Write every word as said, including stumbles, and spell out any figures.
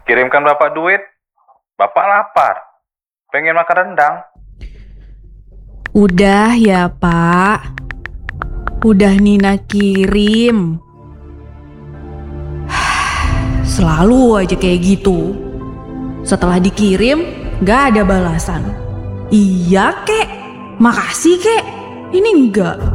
Kirimkan Bapak duit, Bapak lapar. Pengen makan rendang. Udah ya Pak. Udah Nina kirim. Selalu aja kayak gitu. Setelah dikirim, gak ada balasan. Iya kek, makasih kek, ini enggak.